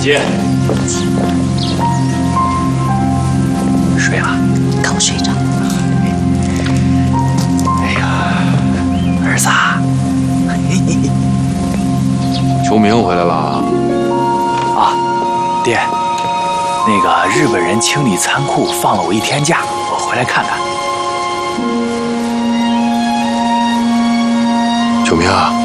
姐， 睡了？ 刚睡着。 哎呀，儿子， 秋明回来了啊！ 啊，爹，那个日本人清理仓库放了我1天假，我回来看看。 秋明啊，